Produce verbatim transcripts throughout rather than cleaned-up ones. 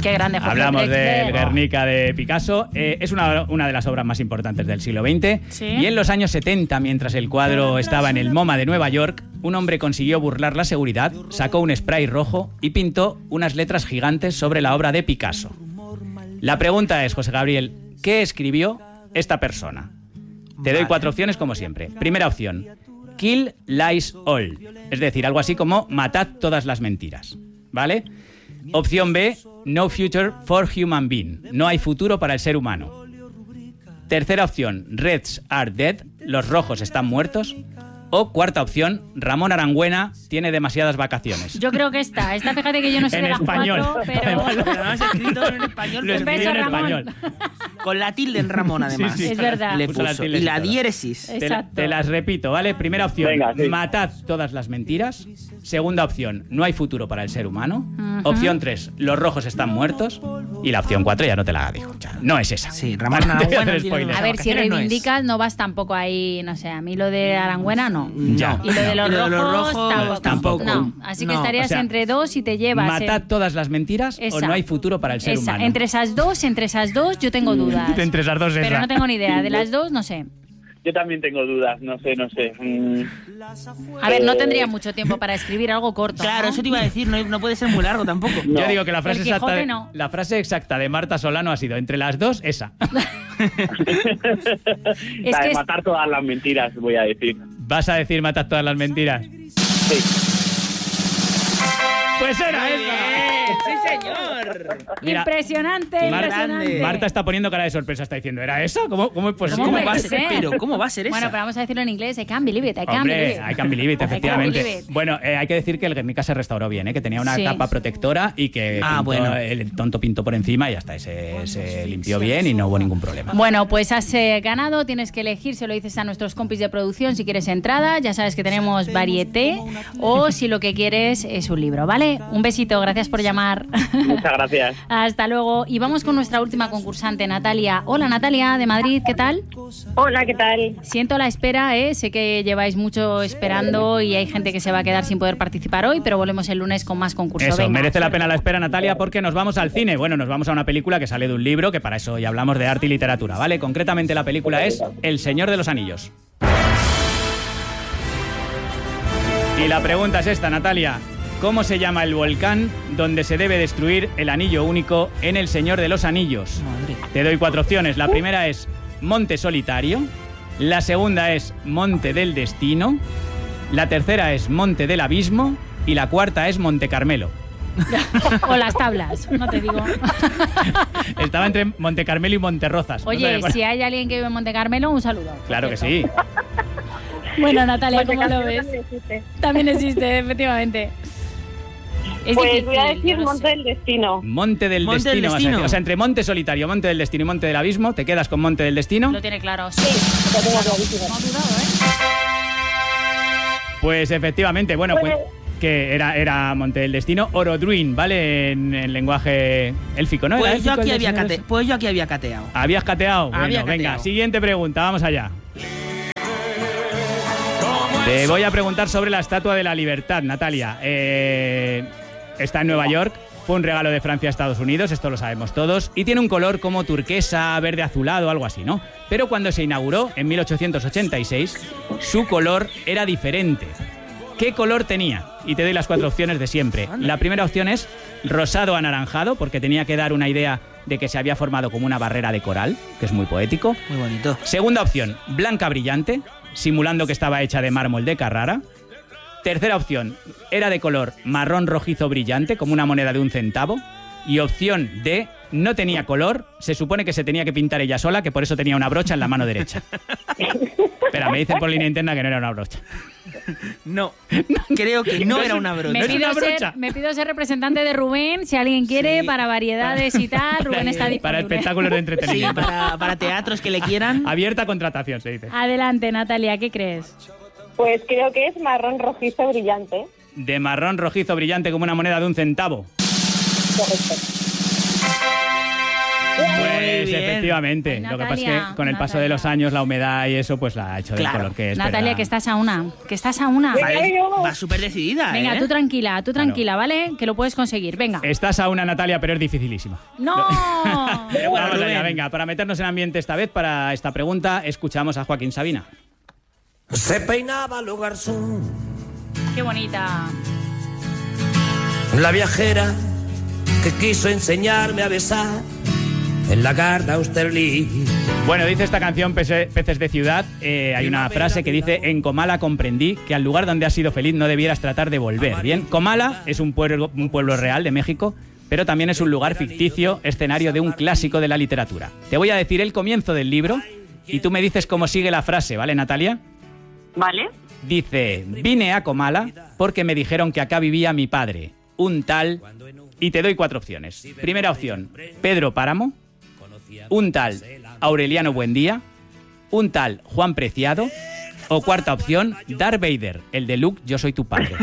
Qué grande, Jorge Hablamos Drexler. del Guernica de Picasso. Eh, es una, una de las obras más importantes del siglo veinte. ¿Sí? Y en los años setenta, mientras el cuadro estaba en el MoMA de Nueva York, un hombre consiguió burlar la seguridad, sacó un spray rojo y pintó unas letras gigantes sobre la obra de Picasso. La pregunta es, José Gabriel, ¿qué escribió esta persona? Te doy Vale. cuatro opciones como siempre. Primera opción, Kill Lies All. Es decir, algo así como matad todas las mentiras. ¿Vale? Opción B, No Future for Human Being. No hay futuro para el ser humano. Tercera opción, Reds are dead. Los rojos están muertos. O cuarta opción, Ramón Arangüena tiene demasiadas vacaciones. Yo creo que esta, esta fíjate que yo no sé En de las español. cuatro, pero... Además, Pero además escrito en español. Lo Un escribió beso, en Ramón. español. Con la tilde en Ramón, además. Sí, sí. Es verdad. Le Puso la puso. tilde Y y la todo. diéresis. Eh. Te, la- Exacto. te las repito, ¿vale? Primera opción, Venga, sí. matad todas las mentiras. Segunda opción, no hay futuro para el ser humano. Ujú. Opción tres, los rojos están muertos. Y la opción cuatro ya no te la digo. Ya, no es esa. Sí, Ramón Vale, te voy a Arangüena hacer tiene spoiler. A ver, si vacaciones no es. reivindicas, no vas tampoco ahí, no sé, a mí lo de Arangüena no. Ya. Y lo de los Y lo de los rojos, rojos, tampoco. tampoco. No, así que No, estarías o sea, entre dos y te llevas. Matad eh, todas las mentiras o esa. no hay futuro para el ser esa. humano. Entre esas dos, entre esas dos, yo tengo dudas. Entre esas dos Pero esa. no tengo ni idea. De las dos, no sé. Yo también tengo dudas, no sé, no sé. Mm, A ver, no Eh, tendría mucho tiempo para escribir algo corto. Claro, ¿no? eso te iba a decir, no, no puede ser muy largo tampoco. No. Yo digo que la frase, El exacta Quijote de, no. la frase exacta de Marta Solano ha sido entre las dos, esa. Es la que de es- matar todas las mentiras, voy a decir. ¿Vas a decir matad todas las mentiras? Sí. Pues era esa. ¡Sí, señor! Mira, impresionante, Mar- impresionante. Marta está poniendo cara de sorpresa, está diciendo, ¿era esa? ¿Cómo, cómo es posible? ¿Cómo ¿Cómo va a puede ser? ser? Pero, ¿cómo va a ser esa? Bueno, pero vamos a decirlo en inglés. I can't believe it, I can't believe Hombre, it. I can believe it, I can't efectivamente. believe it. Bueno, eh, hay que decir que el Guernica se restauró bien, ¿eh? Que tenía una Sí. capa protectora y que Ah, pintó- bueno. el tonto pintó por encima y ya está, se, se limpió bien y no hubo ningún problema. Bueno, pues has eh, ganado, tienes que elegir, se lo dices a nuestros compis de producción si quieres entrada, ya sabes que tenemos varieté o si lo que quieres es un libro, ¿vale? Un besito, gracias por llamar. Muchas gracias. Hasta luego. Y vamos con nuestra última concursante, Natalia. Hola, Natalia, de Madrid, ¿qué tal? Hola, ¿qué tal? Siento la espera, ¿eh? Sé que lleváis mucho esperando y hay gente que se va a quedar sin poder participar hoy, pero volvemos el lunes con más concursos. Eso, Venga. merece la pena la espera, Natalia, porque nos vamos al cine. Bueno, nos vamos a una película que sale de un libro, que para eso ya hablamos de arte y literatura, ¿vale? Concretamente la película es El Señor de los Anillos. Y la pregunta es esta, Natalia. ¿Cómo se llama el volcán donde se debe destruir el anillo único en El Señor de los Anillos? Madre. Te doy cuatro opciones. La primera es Monte Solitario. La segunda es Monte del Destino. La tercera es Monte del Abismo. Y la cuarta es Monte Carmelo. O las tablas, no te digo. Estaba entre Monte Carmelo y Monte Rozas. No Oye, sabía cuál- si hay alguien que vive en Monte Carmelo, un saludo. Claro que sí. Bueno, Natalia, ¿cómo lo Monte ves? Carmelo también existe. También existe, efectivamente. Es Pues difícil, voy a yo decir lo Monte sé. del Destino. Monte del Monte del Destino, vas a Destino. decir. O sea, entre Monte Solitario, Monte del Destino y Monte del Abismo, ¿te quedas con Monte del Destino? Lo tiene claro. Sí. Lo tengo clarísimo. No he dudado, ¿eh? Pues efectivamente, bueno, Pues- cuen- que era, era Monte del Destino, Orodruin, ¿vale? En, en lenguaje élfico, ¿no? ¿Era Pues yo, élfico aquí el había Señor de cate- los- pues yo aquí había cateado. ¿Habías cateado? Bueno, Había venga, cateado. siguiente pregunta, vamos allá. Te voy a preguntar sobre la Estatua de la Libertad, Natalia. Eh, está en Nueva York, fue un regalo de Francia a Estados Unidos, esto lo sabemos todos, y tiene un color como turquesa, verde azulado, algo así, ¿no? Pero cuando se inauguró, en mil ochocientos ochenta y seis, su color era diferente. ¿Qué color tenía? Y te doy las cuatro opciones de siempre. La primera opción es rosado anaranjado, porque tenía que dar una idea de que se había formado como una barrera de coral, que es muy poético. Muy bonito. Segunda opción, blanca brillante, simulando que estaba hecha de mármol de Carrara. Tercera opción, era de color marrón rojizo brillante, como una moneda de un centavo. Y opción D, no tenía color, se supone que se tenía que pintar ella sola, que por eso tenía una brocha en la mano derecha. Espera, me dicen por línea interna que no era una brocha. No, creo que no era una brocha. Me ¿No es pido, una brocha? ser, me pido ser representante de Rubén, si alguien quiere, Sí. para variedades y tal. Rubén está disponible. Para espectáculos de Sí, entretenimiento. para, para teatros que le quieran. Abierta contratación, se dice. Adelante, Natalia, ¿qué crees? Pues creo que es marrón rojizo brillante. De marrón rojizo brillante como una moneda de un centavo. Correcto. Pues bien. efectivamente. Ay, Lo que pasa es Natalia, que con el paso Natalia. de los años, la humedad y eso, pues la ha hecho del Claro. color que es. Natalia, ¿verdad? que estás a una. Que estás a una. Venga, Vale, yo. va súper decidida, Venga, ¿eh? tú tranquila, tú tranquila, ¿vale? Que lo puedes conseguir. Venga. Estás a una, Natalia, pero es dificilísima. ¡No! Pero bueno, Vamos allá, Rubén. venga, para meternos en ambiente esta vez, para esta pregunta, escuchamos a Joaquín Sabina. Se peinaba lo garzón, ¡Qué bonita! la viajera que quiso enseñarme a besar en la Garda Austerlitz. Bueno, dice esta canción Pese- Peces de Ciudad, eh, hay una frase que dice: en Comala comprendí que al lugar donde has sido feliz no debieras tratar de volver. Bien, Comala es un pueblo, un pueblo real de México, pero también es un lugar ficticio, escenario de un clásico de la literatura. Te voy a decir el comienzo del libro y tú me dices cómo sigue la frase, ¿vale, Natalia? Vale. Dice: vine a Comala porque me dijeron que acá vivía mi padre, un tal... Y te doy cuatro opciones. Primera opción, Pedro Páramo. Un tal Aureliano Buendía. Un tal Juan Preciado. O cuarta opción, Darth Vader, el de Luke, yo soy tu padre.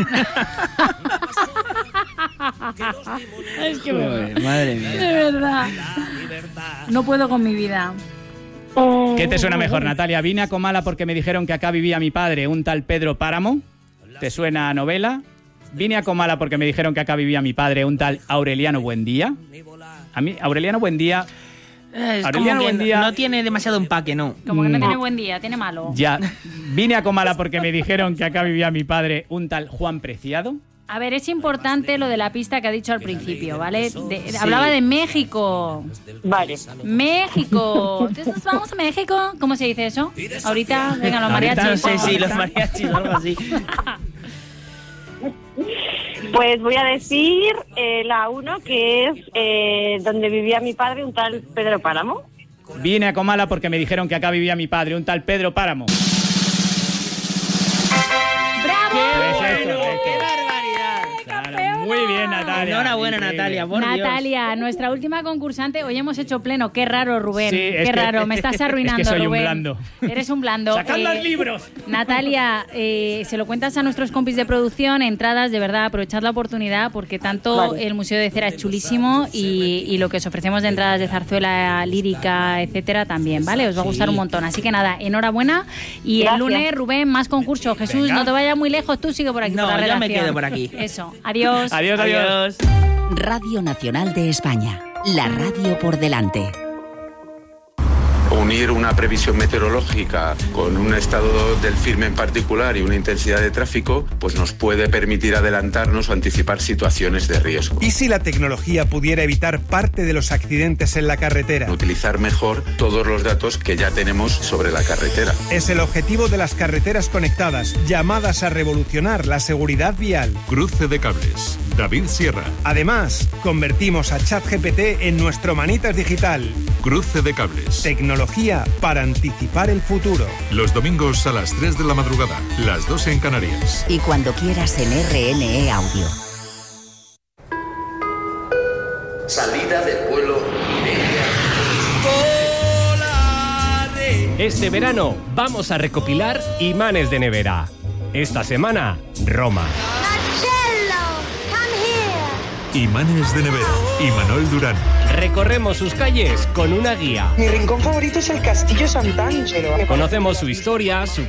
Es que Uy, madre mía. de verdad. No puedo con mi vida. ¿Qué te suena mejor, Natalia? Vine a Comala porque me dijeron que acá vivía mi padre, un tal Pedro Páramo. ¿Te suena a novela? Vine a Comala porque me dijeron que acá vivía mi padre, un tal Aureliano Buendía. A mí, Aureliano Buendía, Es Aureliano como que Buendía- no tiene demasiado empaque, ¿no? Como que no Mm. tiene buen día, tiene malo. ya. Vine a Comala porque me dijeron que acá vivía mi padre, un tal Juan Preciado. A ver, es importante lo de la pista que ha dicho al principio, ¿vale? De- Hablaba de México. Vale. México. Entonces vamos a México. ¿Cómo se dice eso? Ahorita, venga, los Ahorita mariachis. No sé si los mariachis o algo así. Pues voy a decir eh, la uno, que es eh, donde vivía mi padre, un tal Pedro Páramo. Vine a Comala porque me dijeron que acá vivía mi padre, un tal Pedro Páramo. ¡Bravo! Pues esto, esto. ¡Qué barbaridad! Claro, muy bien, Natalia. Enhorabuena, Increíble. Natalia, por Dios. Natalia, nuestra última concursante, hoy hemos hecho pleno. Qué raro, Rubén. Sí, es Qué que- raro, me estás arruinando, es que soy un Rubén. blando. Eres un blando. ¡Sacad los libros! Natalia, eh, se lo cuentas a nuestros compis de producción, entradas, de verdad, aprovechad la oportunidad porque tanto Vale. el Museo de Cera es chulísimo y, y lo que os ofrecemos de entradas de zarzuela lírica, etcétera, también, ¿vale? Os va a gustar un montón. Así que nada, enhorabuena. Y el Gracias. lunes, Rubén, más concurso. Jesús, Venga. no te vayas muy lejos, tú sigue por aquí. No, por la yo me redacción. quedo por aquí. Eso, adiós. Adiós, adiós. Radio Nacional de España, la radio por delante. Unir una previsión meteorológica con un estado del firme en particular y una intensidad de tráfico, pues nos puede permitir adelantarnos o anticipar situaciones de riesgo. ¿Y si la tecnología pudiera evitar parte de los accidentes en la carretera? Utilizar mejor todos los datos que ya tenemos sobre la carretera. Es el objetivo de las carreteras conectadas, llamadas a revolucionar la seguridad vial. Cruce de cables. David Sierra. Además, convertimos a ChatGPT en nuestro manitas digital. Cruce de cables. Tecnología para anticipar el futuro. Los domingos a las tres de la madrugada, las dos en Canarias. Y cuando quieras en R N E Audio. Salida del vuelo Iberia. Este verano vamos a recopilar imanes de nevera. Esta semana, Roma. Imanes de nevera. Imanol Durán. Recorremos sus calles con una guía. Mi rincón favorito es el Castillo Sant'Angelo. Conocemos su historia, su